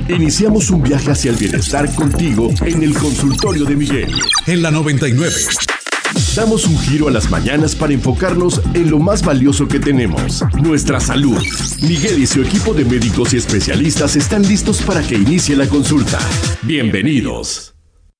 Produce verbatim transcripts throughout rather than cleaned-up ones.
Iniciamos un viaje hacia el bienestar contigo en el consultorio de Miguel. En la noventa y nueve. Damos un giro a las mañanas para enfocarnos en lo más valioso que tenemos, nuestra salud. Miguel y su equipo de médicos y especialistas están listos para que inicie la consulta. Bienvenidos.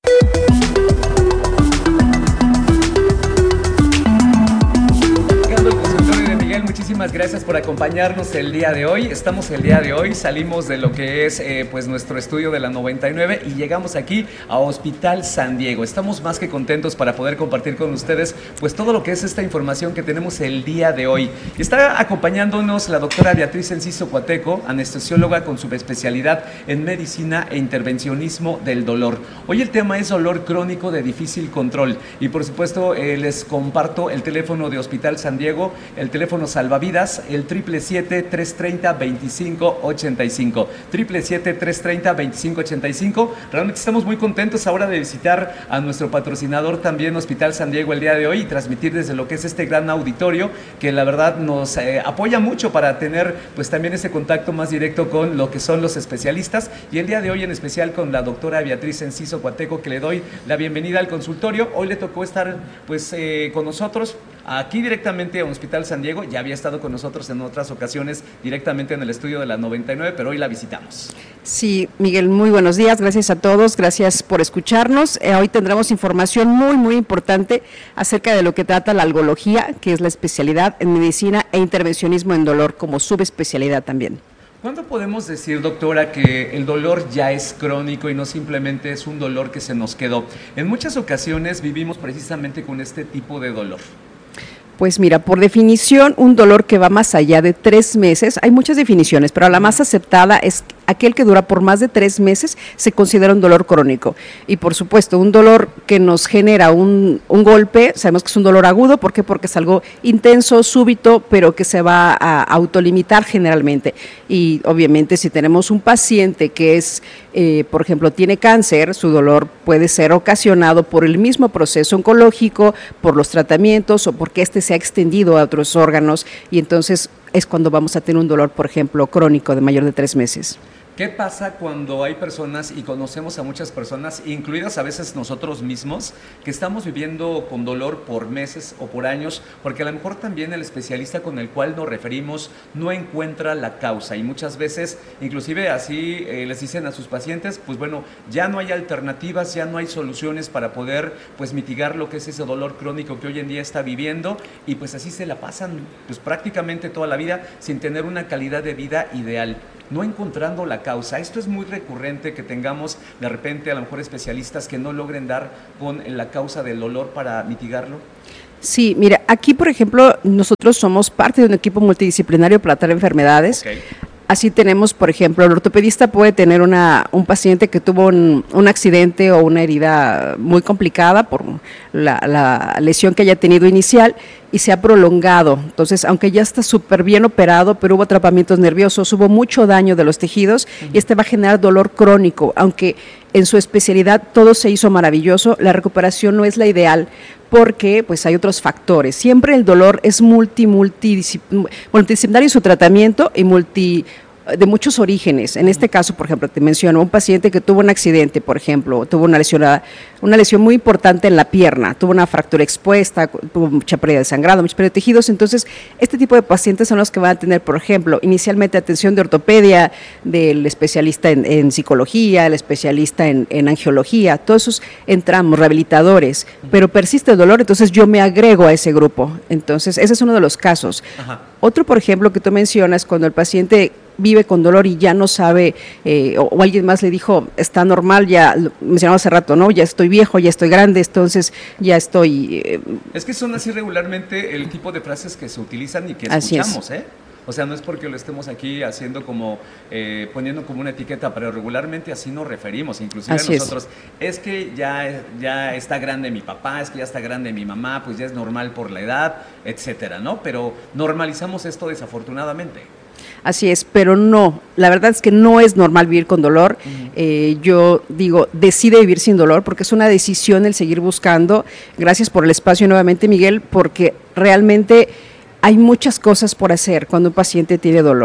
Muchísimas gracias por acompañarnos el día de hoy. Estamos el día de hoy, salimos de lo que es eh, pues nuestro estudio de la noventa y nueve y llegamos aquí a Hospital San Diego. Estamos más que contentos para poder compartir con ustedes pues todo lo que es esta información que tenemos el día de hoy. Está acompañándonos la doctora Beatriz Enciso Cuateco, anestesióloga con subespecialidad en medicina e intervencionismo del dolor. Hoy el tema es dolor crónico de difícil control y por supuesto eh, les comparto el teléfono de Hospital San Diego, el teléfono salvavidas, el siete siete siete, tres tres cero, dos cinco ocho cinco, siete siete siete, tres tres cero, dos cinco ocho cinco. Realmente estamos muy contentos ahora de visitar a nuestro patrocinador también Hospital San Diego el día de hoy y transmitir desde lo que es este gran auditorio que la verdad nos eh, apoya mucho para tener pues también ese contacto más directo con lo que son los especialistas y el día de hoy en especial con la doctora Beatriz Enciso Cuateco, que le doy la bienvenida al consultorio. Hoy le tocó estar pues eh, con nosotros aquí directamente a Hospital San Diego. Ya había estado con nosotros en otras ocasiones directamente en el estudio de la noventa y nueve, pero hoy la visitamos. Sí, Miguel, muy buenos días, gracias a todos, gracias por escucharnos. Eh, hoy tendremos información muy, muy importante acerca de lo que trata la algología, que es la especialidad en medicina e intervencionismo en dolor como subespecialidad también. ¿Cuándo podemos decir, doctora, que el dolor ya es crónico y no simplemente es un dolor que se nos quedó? En muchas ocasiones vivimos precisamente con este tipo de dolor. Pues mira, por definición, un dolor que va más allá de tres meses, hay muchas definiciones, pero la más aceptada es aquel que dura por más de tres meses, se considera un dolor crónico. Y por supuesto, un dolor que nos genera un, un golpe, sabemos que es un dolor agudo, ¿por qué? Porque es algo intenso, súbito, pero que se va a autolimitar generalmente. Y obviamente si tenemos un paciente que es, eh, por ejemplo, tiene cáncer, su dolor puede ser ocasionado por el mismo proceso oncológico, por los tratamientos o porque este se ha extendido a otros órganos y entonces es cuando vamos a tener un dolor, por ejemplo, crónico de mayor de tres meses. ¿Qué pasa cuando hay personas, y conocemos a muchas personas, incluidas a veces nosotros mismos, que estamos viviendo con dolor por meses o por años, porque a lo mejor también el especialista con el cual nos referimos no encuentra la causa y muchas veces, inclusive así eh, les dicen a sus pacientes, pues bueno, ya no hay alternativas, ya no hay soluciones para poder pues mitigar lo que es ese dolor crónico que hoy en día está viviendo y pues así se la pasan pues prácticamente toda la vida sin tener una calidad de vida ideal, no encontrando la causa. Esto es muy recurrente que tengamos de repente a lo mejor especialistas que no logren dar con la causa del dolor para mitigarlo. Sí, mira, aquí por ejemplo nosotros somos parte de un equipo multidisciplinario para tratar enfermedades. Okay. Así tenemos, por ejemplo, el ortopedista puede tener una, un paciente que tuvo un, un accidente o una herida muy complicada por la, la lesión que haya tenido inicial y se ha prolongado. Entonces, aunque ya está súper bien operado, pero hubo atrapamientos nerviosos, hubo mucho daño de los tejidos uh-huh. y este va a generar dolor crónico, aunque en su especialidad todo se hizo maravilloso, la recuperación no es la ideal porque pues hay otros factores. Siempre el dolor es multi, multidisciplinario en su tratamiento y multi de muchos orígenes. En este caso, por ejemplo, te menciono un paciente que tuvo un accidente, por ejemplo, tuvo una lesión, una lesión muy importante en la pierna, tuvo una fractura expuesta, tuvo mucha pérdida de sangrado, mucha pérdida de tejidos. Entonces, este tipo de pacientes son los que van a tener, por ejemplo, inicialmente atención de ortopedia, del especialista en, en psicología, el especialista en, en angiología, todos esos entramos, rehabilitadores, pero persiste el dolor, entonces yo me agrego a ese grupo. Entonces, ese es uno de los casos. Ajá. Otro, por ejemplo, que tú mencionas, cuando el paciente vive con dolor y ya no sabe, eh, o, o alguien más le dijo, está normal, ya, mencionaba hace rato, ¿no? Ya estoy viejo, ya estoy grande, entonces ya estoy... Eh, es que son así regularmente el tipo de frases que se utilizan y que escuchamos, ¿eh? O sea, no es porque lo estemos aquí haciendo como, eh, poniendo como una etiqueta, pero regularmente así nos referimos, inclusive así nosotros. Es. es que ya, ya está grande mi papá, es que ya está grande mi mamá, pues ya es normal por la edad, etcétera, ¿no? Pero normalizamos esto desafortunadamente. Así es, pero no, la verdad es que no es normal vivir con dolor. Uh-huh. eh, yo digo, decide vivir sin dolor porque es una decisión el seguir buscando. Gracias por el espacio nuevamente, Miguel, porque realmente hay muchas cosas por hacer cuando un paciente tiene dolor.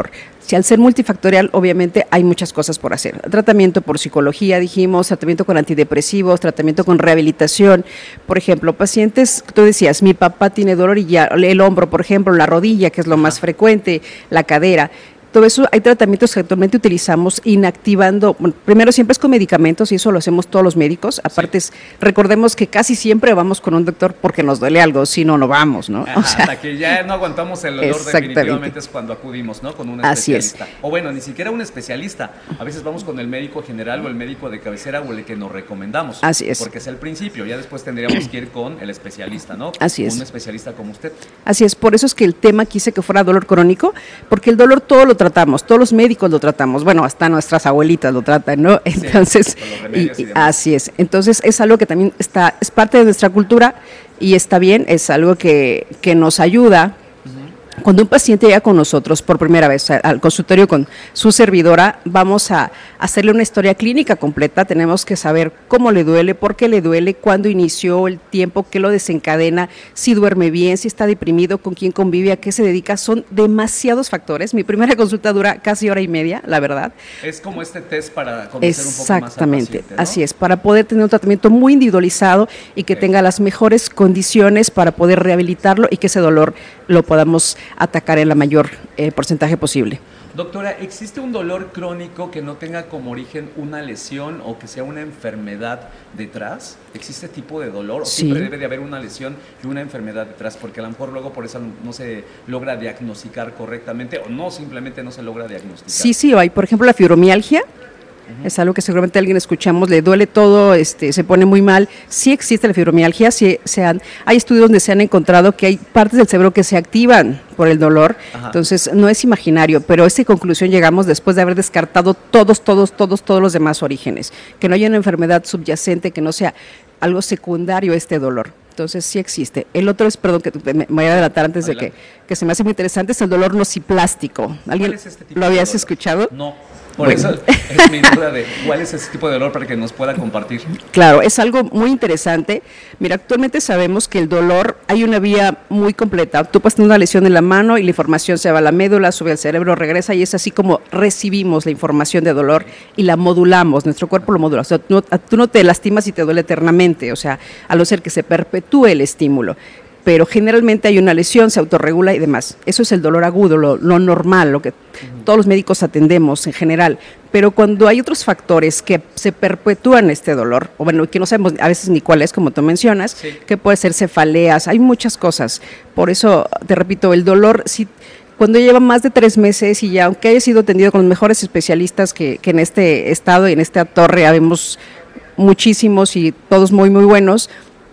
Si al ser multifactorial, obviamente hay muchas cosas por hacer. Tratamiento por psicología, dijimos, tratamiento con antidepresivos, tratamiento con rehabilitación. Por ejemplo, pacientes, tú decías, mi papá tiene dolor y ya, el hombro, por ejemplo, la rodilla, que es lo más frecuente, la cadera. Todo eso, hay tratamientos que actualmente utilizamos inactivando, bueno, primero siempre es con medicamentos y eso lo hacemos todos los médicos, aparte sí. es, recordemos que casi siempre vamos con un doctor porque nos duele algo, si no, no vamos, ¿no? Ajá, o sea, hasta que ya no aguantamos el dolor definitivamente es cuando acudimos, ¿no? Con un especialista. Así es. O bueno, ni siquiera un especialista, a veces vamos con el médico general o el médico de cabecera o el que nos recomendamos. Así es. Porque es el principio, ya después tendríamos que ir con el especialista, ¿no? Así es. Un especialista como usted. Así es, por eso es que el tema quise que fuera dolor crónico, porque el dolor todo lo tratamos, todos los médicos lo tratamos, bueno, hasta nuestras abuelitas lo tratan, ¿no? Entonces, sí, y, y así es. Entonces, es algo que también está, es parte de nuestra cultura y está bien, es algo que, que nos ayuda. Cuando un paciente llega con nosotros por primera vez al consultorio con su servidora, vamos a hacerle una historia clínica completa, tenemos que saber cómo le duele, por qué le duele, cuándo inició, el tiempo, qué lo desencadena, si duerme bien, si está deprimido, con quién convive, a qué se dedica, son demasiados factores. Mi primera consulta dura casi hora y media, la verdad. Es como este test para conocer un poco más al Exactamente, paciente, ¿no? Así es, para poder tener un tratamiento muy individualizado y que okay. tenga las mejores condiciones para poder rehabilitarlo y que ese dolor lo podamos atacar en la mayor eh, porcentaje posible. Doctora, ¿existe un dolor crónico que no tenga como origen una lesión o que sea una enfermedad detrás? ¿Existe tipo de dolor? ¿O sí. siempre debe de haber una lesión y una enfermedad detrás? Porque a lo mejor luego por eso no se logra diagnosticar correctamente o no, simplemente no se logra diagnosticar. Sí, sí, hay, por ejemplo, la fibromialgia. Uh-huh. Es algo que seguramente alguien escuchamos, le duele todo, este, se pone muy mal. Sí existe la fibromialgia, sí, se han, hay estudios donde se han encontrado que hay partes del cerebro que se activan por el dolor. Ajá. Entonces no es imaginario, pero a esa conclusión llegamos después de haber descartado todos, todos, todos, todos los demás orígenes. Que no haya una enfermedad subyacente, que no sea algo secundario a este dolor. Entonces sí existe. El otro es, perdón, que me voy a adelantar antes Adelante. de que, que se me hace muy interesante, es el dolor nociplástico. ¿Alguien es este tipo lo habías de escuchado? No. Por bueno. eso es mi duda de cuál es ese tipo de dolor para que nos pueda compartir. Claro, es algo muy interesante. Mira, actualmente sabemos que el dolor, hay una vía muy completa. Tú puedes tener una lesión en la mano y la información se va a la médula, sube al cerebro, regresa y es así como recibimos la información de dolor y la modulamos, nuestro cuerpo lo modula. O sea, tú no, tú no te lastimas y te duele eternamente, o sea, a no ser que se perpetúe el estímulo. Pero generalmente hay una lesión, se autorregula y demás. Eso es el dolor agudo, lo, lo normal, lo que uh-huh. todos los médicos atendemos en general. Pero cuando hay otros factores que se perpetúan este dolor, o bueno, que no sabemos a veces ni cuál es, como tú mencionas, sí. que puede ser cefaleas, hay muchas cosas. Por eso, te repito, el dolor, si, cuando lleva más de tres meses y ya, aunque haya sido atendido con los mejores especialistas que, que en este estado y en esta torre habemos muchísimos y todos muy, muy buenos,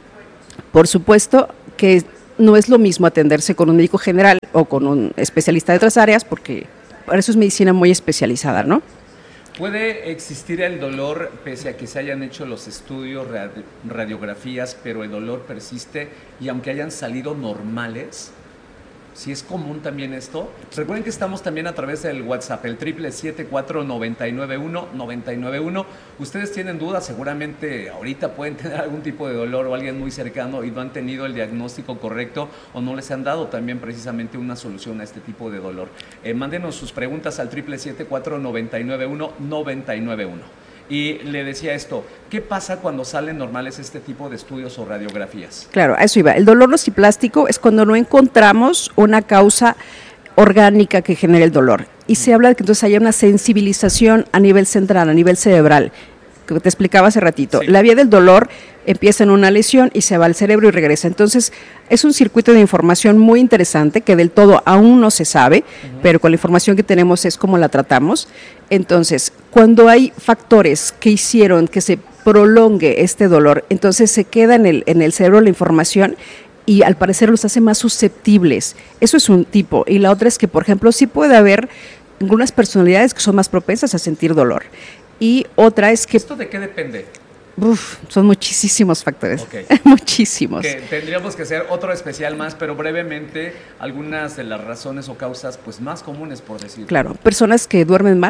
por supuesto que no es lo mismo atenderse con un médico general o con un especialista de otras áreas, porque para eso es medicina muy especializada, ¿no? ¿Puede existir el dolor pese a que se hayan hecho los estudios, radiografías, pero el dolor persiste y aunque hayan salido normales? ¿Sí es común también esto? Recuerden que estamos también a través del WhatsApp, el triple siete cuatro nueve nueve uno nueve nueve uno. Ustedes tienen dudas, seguramente ahorita pueden tener algún tipo de dolor o alguien muy cercano y no han tenido el diagnóstico correcto o no les han dado también precisamente una solución a este tipo de dolor. Eh, mándenos sus preguntas al triple siete cuatro nueve nueve uno nueve nueve uno. Y le decía esto, ¿qué pasa cuando salen normales este tipo de estudios o radiografías? Claro, a eso iba. El dolor nociplástico es cuando no encontramos una causa orgánica que genere el dolor. Y se habla de que entonces haya una sensibilización a nivel central, a nivel cerebral, que te explicaba hace ratito. Sí. La vía del dolor empieza en una lesión y se va al cerebro y regresa. Entonces, es un circuito de información muy interesante que del todo aún no se sabe, uh-huh. pero con la información que tenemos es cómo la tratamos. Entonces, cuando hay factores que hicieron que se prolongue este dolor, entonces se queda en el, en el cerebro la información y al parecer los hace más susceptibles. Eso es un tipo. Y la otra es que, por ejemplo, sí puede haber algunas personalidades que son más propensas a sentir dolor. Y otra es que... ¿Esto de qué depende? Uf, son muchísimos factores, okay. muchísimos. Que tendríamos que hacer otro especial más, pero brevemente algunas de las razones o causas pues más comunes, por decirlo. Claro, personas que duermen mal,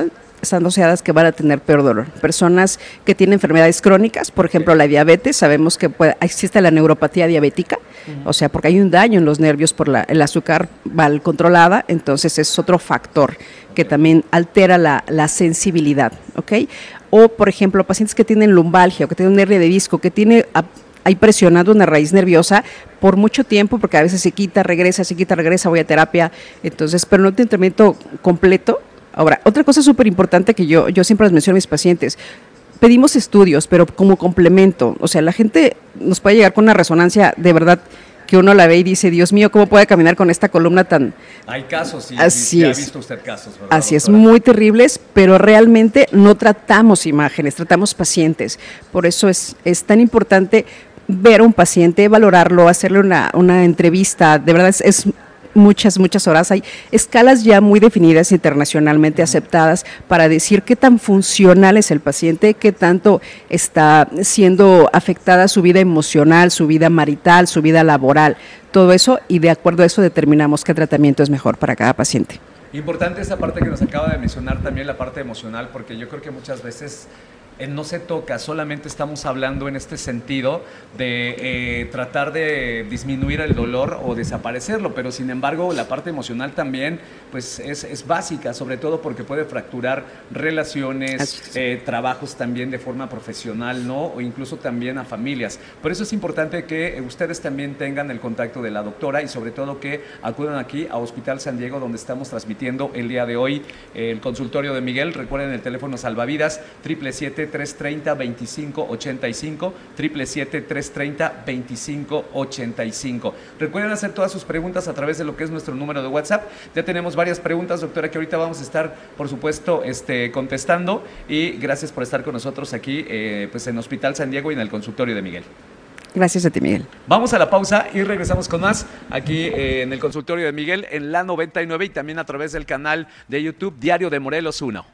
están asociadas que van a tener peor dolor. Personas que tienen enfermedades crónicas, por ejemplo, la diabetes, sabemos que puede, existe la neuropatía diabética, uh-huh. o sea, porque hay un daño en los nervios por la, el azúcar mal controlada, entonces es otro factor que también altera la, la sensibilidad, ¿ok? O, por ejemplo, pacientes que tienen lumbalgia o que tienen un hernia de disco, que tiene... A, hay presionado una raíz nerviosa por mucho tiempo, porque a veces se quita, regresa, se quita, regresa, voy a terapia, entonces, pero no tiene tratamiento completo. Ahora, otra cosa súper importante que yo, yo siempre les menciono a mis pacientes, pedimos estudios, pero como complemento, o sea, la gente nos puede llegar con una resonancia de verdad que uno la ve y dice, Dios mío, ¿cómo puede caminar con esta columna tan...? Hay casos, sí, así sí, es. Ha visto usted casos, ¿verdad, así doctora? es, muy terribles, pero realmente no tratamos imágenes, tratamos pacientes, por eso es, es tan importante ver a un paciente, valorarlo, hacerle una, una entrevista, de verdad es, es muchas, muchas horas. Hay escalas ya muy definidas internacionalmente uh-huh. aceptadas para decir qué tan funcional es el paciente, qué tanto está siendo afectada su vida emocional, su vida marital, su vida laboral, todo eso, y de acuerdo a eso determinamos qué tratamiento es mejor para cada paciente. Importante esa parte que nos acaba de mencionar también, la parte emocional, porque yo creo que muchas veces eh, no se toca, solamente estamos hablando en este sentido de eh, tratar de disminuir el dolor o desaparecerlo, pero sin embargo la parte emocional también pues es, es básica, sobre todo porque puede fracturar relaciones, eh, trabajos también de forma profesional, ¿no? O incluso también a familias. Por eso es importante que ustedes también tengan el contacto de la doctora y sobre todo que acudan aquí a Hospital San Diego, donde estamos transmitiendo el día de hoy eh, el consultorio de Miguel. Recuerden el teléfono salvavidas siete siete siete, tres tres cero, dos cinco ocho cinco, siete siete siete, tres tres cero, dos cinco ocho cinco. Recuerden hacer todas sus preguntas a través de lo que es nuestro número de WhatsApp. Ya tenemos varias preguntas, doctora, que ahorita vamos a estar, por supuesto, este, contestando, y gracias por estar con nosotros aquí eh, pues en Hospital San Diego y en el consultorio de Miguel. Gracias a ti, Miguel. Vamos a la pausa y regresamos con más aquí eh, en el consultorio de Miguel en la noventa y nueve y también a través del canal de YouTube Diario de Morelos uno.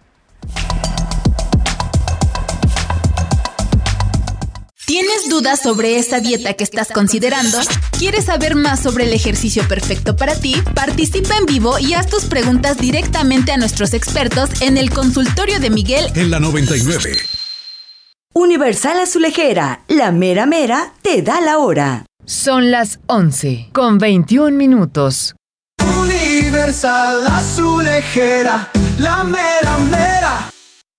¿Tienes dudas sobre esta dieta que estás considerando? ¿Quieres saber más sobre el ejercicio perfecto para ti? Participa en vivo y haz tus preguntas directamente a nuestros expertos en el consultorio de Miguel en la noventa y nueve. Universal Azulejera, la mera mera te da la hora. Son las once con veintiún minutos. Universal Azulejera, la mera mera.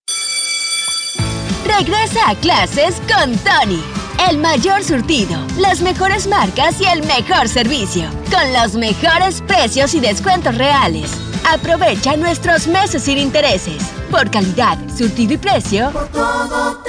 Regresa a clases con Tony. El mayor surtido, las mejores marcas y el mejor servicio. Con los mejores precios y descuentos reales. Aprovecha nuestros meses sin intereses. Por calidad, surtido y precio. Por todo